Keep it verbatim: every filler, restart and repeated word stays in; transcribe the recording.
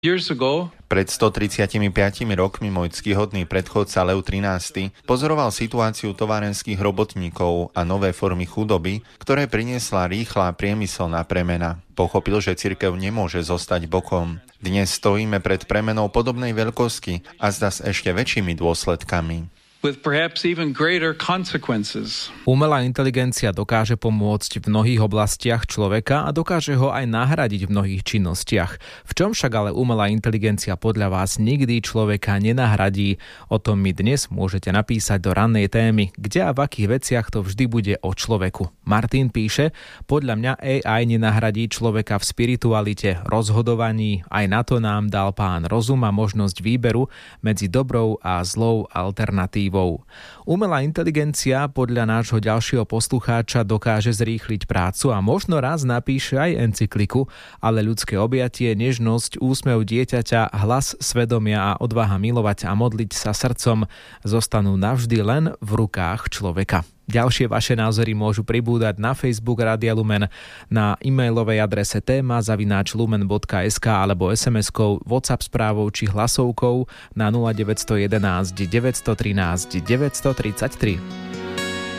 Years ago, pred stotridsiatimi rokmi môj ctihodný predchodca Lev trinásty pozoroval situáciu továrenských robotníkov a nové formy chudoby, ktoré priniesla rýchla priemyselná premena. Pochopil, že cirkev nemôže zostať bokom. Dnes stojíme pred premenou podobnej veľkosti a zda s ešte väčšími dôsledkami. with perhaps even greater consequences. Umelá inteligencia dokáže pomôcť v mnohých oblastiach človeka a dokáže ho aj nahradiť v mnohých činnostiach. V čom však ale umelá inteligencia podľa vás nikdy človeka nenahradí? O tom mi dnes môžete napísať do rannej témy, kde a v akých veciach to vždy bude o človeku. Martin píše, podľa mňa á í nenahradí človeka v spiritualite, rozhodovaní, aj na to nám dal Pán rozum a možnosť výberu medzi dobrou a zlou alternatívou. Umelá inteligencia podľa nášho ďalšieho poslucháča dokáže zrýchliť prácu a možno raz napíše aj encykliku, ale ľudské objatie, nežnosť, úsmev dieťaťa, hlas svedomia a odvaha milovať a modliť sa srdcom zostanú navždy len v rukách človeka. Ďalšie vaše názory môžu pribúdať na Facebook Rádia Lumen, na e-mailovej adrese téma zavináč lumen bodka es ká alebo es em eskou, WhatsApp správou či hlasovkou na nula deväť jedna jedna, deväť jedna tri, deväť tri tri.